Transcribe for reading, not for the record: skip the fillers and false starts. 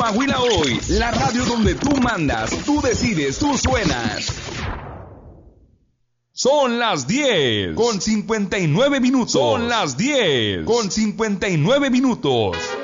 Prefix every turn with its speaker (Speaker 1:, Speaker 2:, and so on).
Speaker 1: Coahuila Hoy, la radio donde tú mandas, tú decides, tú suenas. Son las 10 con 59 minutos. Son las 10 con 59 minutos.